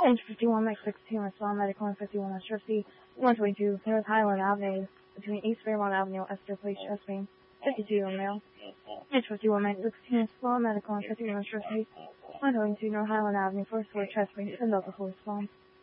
Inch 51, Mike 16, West Lawn Medical, and 51 on Shifty, 122 North Highland Avenue, between East Fairmont Avenue, Esther Place, Chesapeake, 52 on male. Inch 51, Mike 16, West Lawn Medical, and 51 on Shifty, 122 North Highland Avenue, First Floor, Chesapeake, and Delta Force Farm.